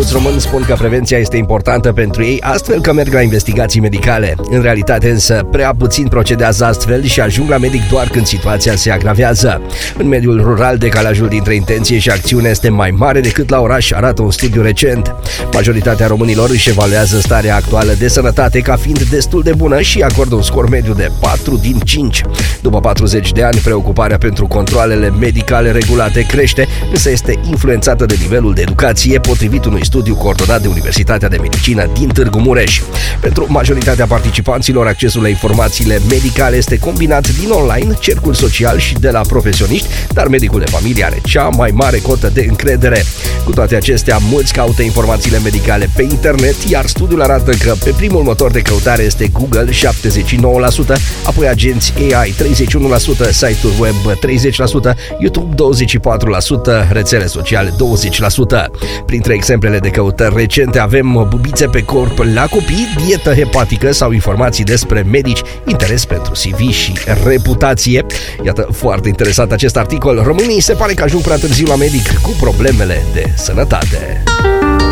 Mulți români spun că prevenția este importantă pentru ei, astfel că merg la investigații medicale. În realitate însă, prea puțin procedează astfel și ajung la medic doar când situația se agravează. În mediul rural, decalajul dintre intenție și acțiune este mai mare decât la oraș, arată un studiu recent. Majoritatea românilor își evaluează starea actuală de sănătate ca fiind destul de bună și acordă un scor mediu de 4 din 5. După 40 de ani, preocuparea pentru controalele medicale regulate crește, însă este influențată de nivelul de educație, potrivit unui studiu coordonat de Universitatea de Medicină din Târgu Mureș. Pentru majoritatea participanților, accesul la informațiile medicale este combinat din online, cercul social și de la profesioniști, dar medicul de familie are cea mai mare cotă de încredere. Cu toate acestea, mulți caută informațiile medicale pe internet, iar studiul arată că pe primul motor de căutare este Google 79%, apoi agenți AI 31%, site-uri web 30%, YouTube 24%, rețele sociale 20%. Printre exemplele de căutări recente avem bubițe pe corp la copii, dietă hepatică sau informații despre medici, interes pentru CV și reputație. Iată, foarte interesant acest articol. Românii se pare că ajung prea târziu la medic cu problemele de sănătate.